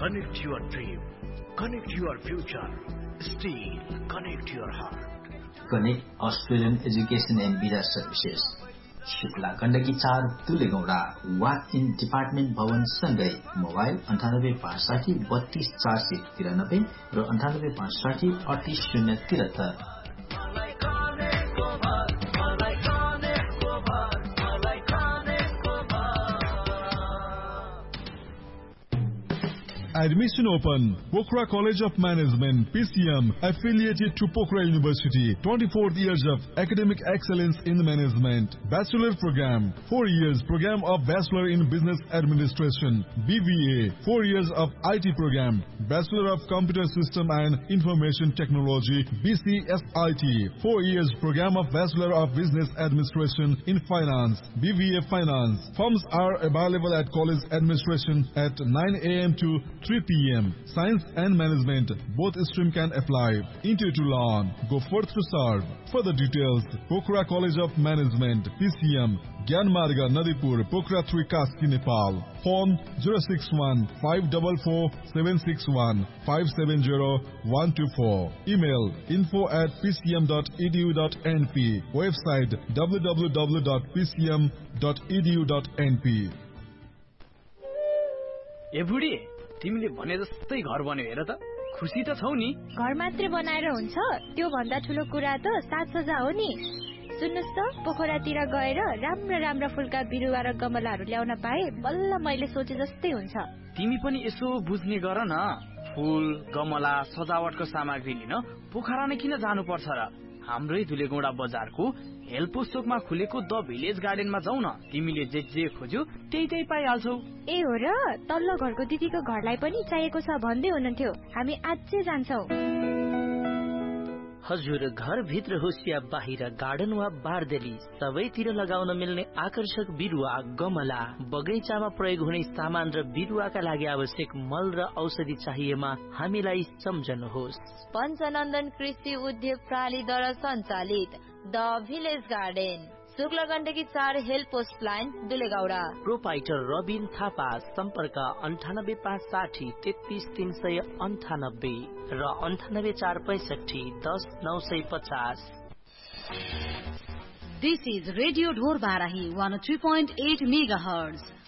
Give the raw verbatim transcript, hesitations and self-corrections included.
Connect your dream. Connect your future. Steel. Connect your heart. Connect Australian Education and Visa Services. Shukla Gandaki चार तुलेगौडा walk in department भवन सँगै mobile अन्ठानब्बे पाँच साठी बत्तीस चार सय तिरानब्बे र अन्ठानब्बे पाँच साठी अडतिस शून्य तिहत्तर। Admission open. Pokhara College of Management, P C M, affiliated to Pokhara University. twenty-four years of academic excellence in management. Bachelor program, four years program of Bachelor in Business Administration. B B A, four years of I T program. Bachelor of Computer System and Information Technology, B C S I T. four years program of Bachelor of Business Administration in Finance, B B A Finance. Forms are available at College Administration at nine A M to three P M Science and Management, both stream can apply. Interview to learn. Go forth to serve. Further details, Pokhara College of Management, P C M, Gyanmarga, Nadipur, Pokhara three, Kaski, Nepal. Phone zero six one five four four seven six one five seven zero one two four. Email info at p c m dot e d u dot n p. Website w w w dot p c m dot e d u dot n p. ए बुढी, तिमीले भने जस्तै घर बन्यो हेर त। खुसी त छौ नि? घर मात्रै बनाएर हुन्छ? त्यो भन्दा ठुलो कुरा त साज-सज्जा हो नि। सुन्नुस् त, पोखरातिर गएर राम्रो राम्रो फुलका बिरुवा र गमलाहरू ल्याउन पाए बल्ल मैले सोचे जस्तै हुन्छ। तिमी पनि यसो बुझ्ने गर न। फूल, गमला, सजावटको सामग्री लिन पोखरा नै किन जानु पर्छ र? हाम्रै धुलेगौडा बजारको हेल्पोस चोकमा खुलेको द भिलेज गार्डनमा जाऊ न। तिमीले जे जे खोज्यौ त्यही त्यही पाइहाल्छौ। ए हो र? तल्लो घरको दिदीको घरलाई पनि चाहिएको छ भन्दै हुनुहुन्थ्यो। हामी आजै जान्छौँ। हजुर, घर भित्र होस् या बाहिर, गार्डन वा बारदेली, सबैतिर लगाउन मिल्ने आकर्षक बिरुवा, गमला, बगैँचामा प्रयोग हुने सामान र बिरुवाका लागि आवश्यक मल र औषधि चाहिएमा हामीलाई सम्झनुहोस्। पञ्चनन्दन कृषि उद्योग प्रणालीद्वारा सञ्चालित the village garden, Shukla Gandaki चार help post line, दुलेगौडा। Proprietor Rabin Thapa. सम्पर्क अन्ठानब्बे पाँच साठी तेत्तीस तीन सय अन्ठानब्बे र अन्ठानब्बे चार पैसठी दस नौ सय पचास। This is Radio Dhor Barahi one oh two point eight megahertz.